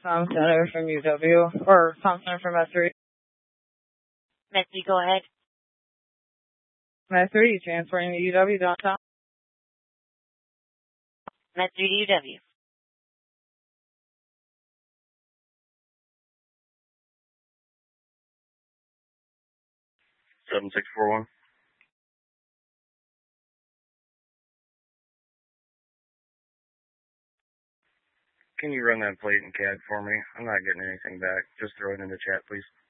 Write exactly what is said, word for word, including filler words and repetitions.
Tom Center from U W, or Tom Center from S three. Messi, go ahead. S three, transferring to U W dot com. Messi to U W. seven six four one. Can you run that plate and C A D for me? I'm not getting anything back. Just throw it in the chat, please.